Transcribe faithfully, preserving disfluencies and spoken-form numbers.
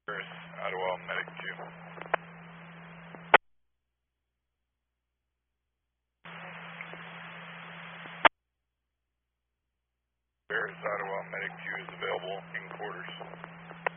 Paris, Ottawa, Medic two. Paris, Ottawa, Medic two is available in quarters.